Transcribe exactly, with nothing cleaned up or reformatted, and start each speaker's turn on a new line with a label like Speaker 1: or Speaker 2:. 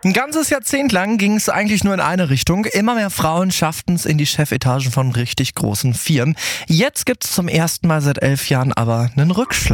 Speaker 1: Ein ganzes Jahrzehnt lang ging es eigentlich nur in eine Richtung. Immer mehr Frauen schafften es in die Chefetagen von richtig großen Firmen. Jetzt gibt es zum ersten Mal seit elf Jahren aber einen Rückschlag.